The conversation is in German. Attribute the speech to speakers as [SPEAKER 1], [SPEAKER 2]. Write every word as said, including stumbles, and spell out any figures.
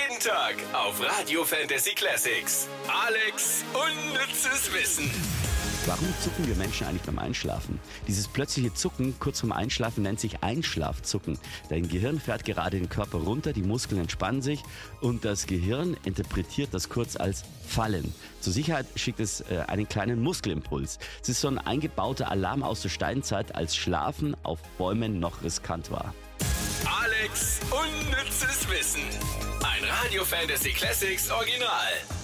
[SPEAKER 1] Jeden Tag auf Radio Fantasy Classics. Alex unnützes Wissen.
[SPEAKER 2] Warum zucken wir Menschen eigentlich beim Einschlafen? Dieses plötzliche Zucken kurz vorm Einschlafen nennt sich Einschlafzucken. Dein Gehirn fährt gerade den Körper runter, die Muskeln entspannen sich und das Gehirn interpretiert das kurz als Fallen. Zur Sicherheit schickt es äh, einen kleinen Muskelimpuls. Es ist so ein eingebauter Alarm aus der Steinzeit, als Schlafen auf Bäumen noch riskant war.
[SPEAKER 1] Alex unnützes Wissen. Ein Radio Fantasy Classics Original.